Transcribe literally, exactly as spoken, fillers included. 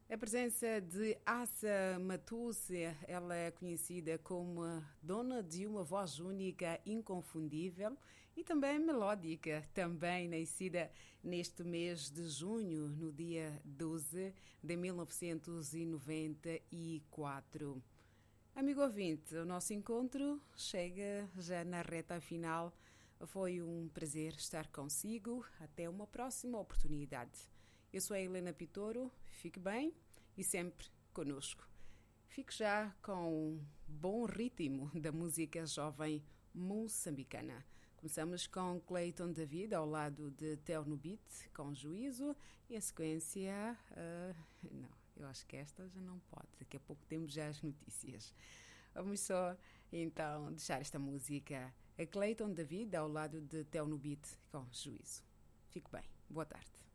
A presença de Assa Matusse, ela é conhecida como dona de uma voz única, inconfundível e também melódica, também nascida neste mês de junho, no dia doze de mil novecentos e noventa e quatro. Amigo ouvinte, o nosso encontro chega já na reta final. Foi um prazer estar consigo. Até uma próxima oportunidade. Eu sou a Helena Pitoro, fique bem e sempre conosco. Fique já com um bom ritmo da música jovem moçambicana. Começamos com Clayton David ao lado de Theo no Beat, com Juízo, e a sequência... Uh, não, eu acho que esta já não pode. Daqui a pouco temos já as notícias. Vamos só, então, deixar esta música a Clayton David ao lado de Theo no Beat, com Juízo. Fique bem. Boa tarde.